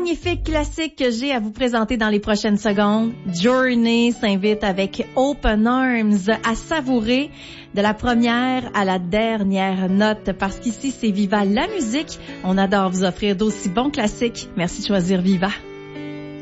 magnifique classique que j'ai à vous présenter dans les prochaines secondes. Journey s'invite avec Open Arms à savourer de la première à la dernière note parce qu'ici, c'est Viva la musique. On adore vous offrir d'aussi bons classiques. Merci de choisir Viva.